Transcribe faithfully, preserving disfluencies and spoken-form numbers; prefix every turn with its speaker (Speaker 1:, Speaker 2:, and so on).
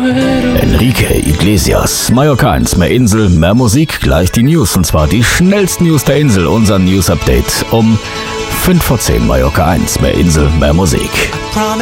Speaker 1: Enrique Iglesias, Mallorca eins, mehr Insel, mehr Musik, gleich die News. Und zwar die schnellsten News der Insel, unser News-Update um fünf vor zehn, Mallorca eins, mehr Insel, mehr Musik.